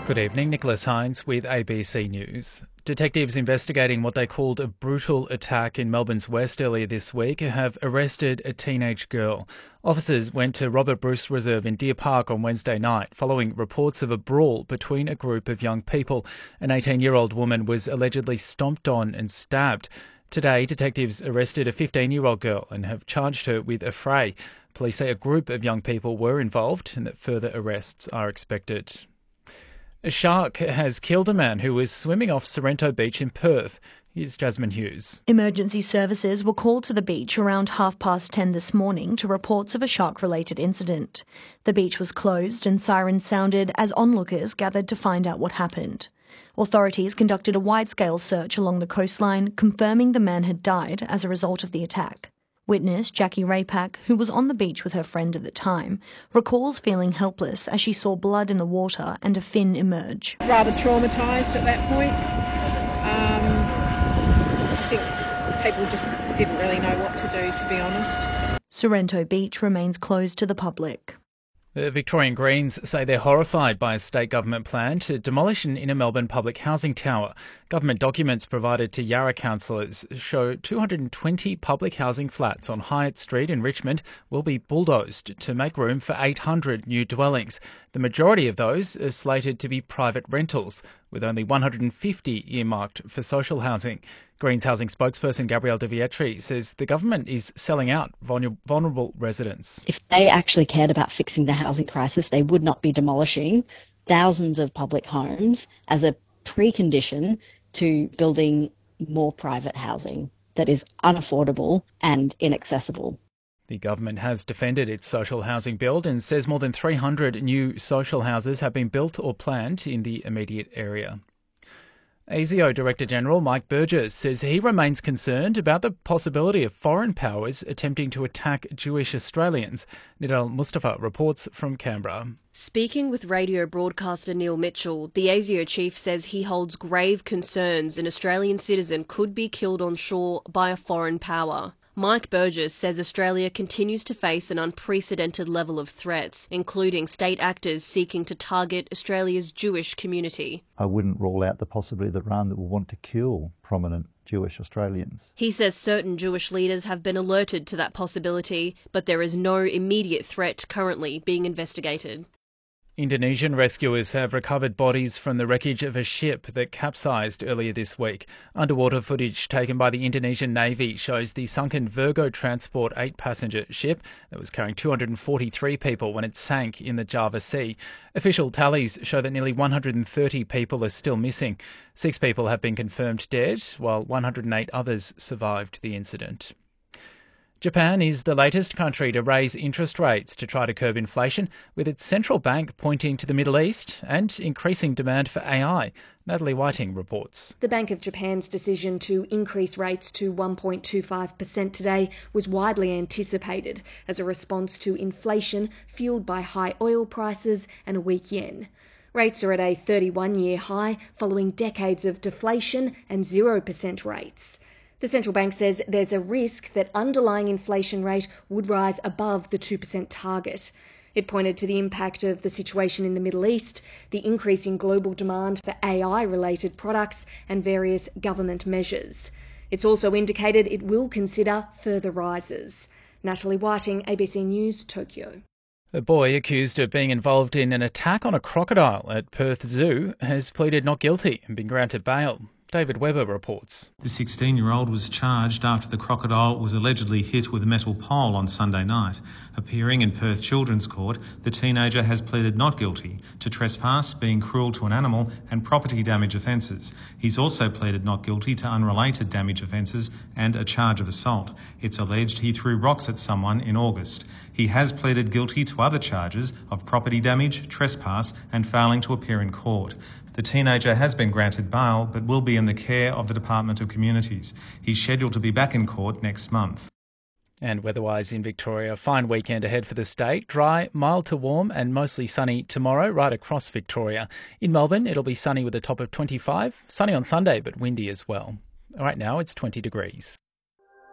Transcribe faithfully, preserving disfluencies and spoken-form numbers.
Good evening, Nicholas Hines with A B C News. Detectives investigating what they called a brutal attack in Melbourne's West earlier this week have arrested a teenage girl. Officers went to Robert Bruce Reserve in Deer Park on Wednesday night following reports of a brawl between a group of young people. An eighteen-year-old woman was allegedly stomped on and stabbed. Today, detectives arrested a fifteen-year-old girl and have charged her with a fray. Police say a group of young people were involved and that further arrests are expected. A shark has killed a man who was swimming off Sorrento Beach in Perth. Here's Jasmine Hughes. Emergency services were called to the beach around half past ten this morning to reports of a shark-related incident. The beach was closed and sirens sounded as onlookers gathered to find out what happened. Authorities conducted a wide-scale search along the coastline, confirming the man had died as a result of the attack. Witness Jackie Raypack, who was on the beach with her friend at the time, recalls feeling helpless as she saw blood in the water and a fin emerge. Rather traumatised at that point. Um, I think people just didn't really know what to do, to be honest. Sorrento Beach remains closed to the public. The Victorian Greens say they're horrified by a state government plan to demolish an inner Melbourne public housing tower. Government documents provided to Yarra councillors show two hundred twenty public housing flats on Hyatt Street in Richmond will be bulldozed to make room for eight hundred new dwellings. The majority of those are slated to be private rentals, with only one hundred fifty earmarked for social housing. Greens housing spokesperson Gabrielle De Vietri says the government is selling out vulnerable residents. If they actually cared about fixing the housing crisis, they would not be demolishing thousands of public homes as a precondition to building more private housing that is unaffordable and inaccessible. The government has defended its social housing build and says more than three hundred new social houses have been built or planned in the immediate area. ASIO Director General Mike Burgess says he remains concerned about the possibility of foreign powers attempting to attack Jewish Australians. Nidal Mustafa reports from Canberra. Speaking with radio broadcaster Neil Mitchell, the ASIO chief says he holds grave concerns an Australian citizen could be killed on shore by a foreign power. Mike Burgess says Australia continues to face an unprecedented level of threats, including state actors seeking to target Australia's Jewish community. I wouldn't rule out the possibility that Iran will want to kill prominent Jewish Australians. He says certain Jewish leaders have been alerted to that possibility, but there is no immediate threat currently being investigated. Indonesian rescuers have recovered bodies from the wreckage of a ship that capsized earlier this week. Underwater footage taken by the Indonesian Navy shows the sunken Virgo Transport eight-passenger ship that was carrying two hundred forty-three people when it sank in the Java Sea. Official tallies show that nearly one hundred thirty people are still missing. Six people have been confirmed dead, while one hundred eight others survived the incident. Japan is the latest country to raise interest rates to try to curb inflation, with its central bank pointing to the Middle East and increasing demand for A I. Natalie Whiting reports. The Bank of Japan's decision to increase rates to one point two five percent today was widely anticipated as a response to inflation fueled by high oil prices and a weak yen. Rates are at a thirty-one-year high following decades of deflation and zero percent rates. The central bank says there's a risk that underlying inflation rate would rise above the two percent target. It pointed to the impact of the situation in the Middle East, the increase in global demand for A I-related products, and various government measures. It's also indicated it will consider further rises. Natalie Whiting, A B C News, Tokyo. A boy accused of being involved in an attack on a crocodile at Perth Zoo has pleaded not guilty and been granted bail. David Webber reports. The sixteen-year-old was charged after the crocodile was allegedly hit with a metal pole on Sunday night. Appearing in Perth Children's Court, the teenager has pleaded not guilty to trespass, being cruel to an animal and property damage offences. He's also pleaded not guilty to unrelated damage offences and a charge of assault. It's alleged he threw rocks at someone in August. He has pleaded guilty to other charges of property damage, trespass and failing to appear in court. The teenager has been granted bail but will be in the care of the Department of Communities. He's scheduled to be back in court next month. And weather-wise in Victoria, fine weekend ahead for the state. Dry, mild to warm and mostly sunny tomorrow right across Victoria. In Melbourne, it'll be sunny with a top of twenty-five. Sunny on Sunday but windy as well. Right now it's twenty degrees.